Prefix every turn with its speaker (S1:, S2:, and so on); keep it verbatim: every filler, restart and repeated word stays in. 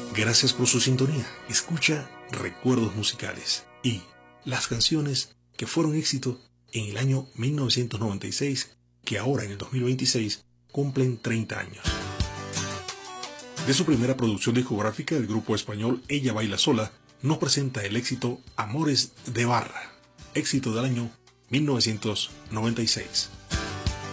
S1: Gracias por su sintonía. Escucha Recuerdos Musicales y las canciones que fueron éxito en el año mil novecientos noventa y seis, que ahora en el dos mil veintiséis cumplen treinta años. De su primera producción discográfica, el grupo español Ella Baila Sola nos presenta el éxito Amores de Barra, éxito del año mil novecientos noventa y seis.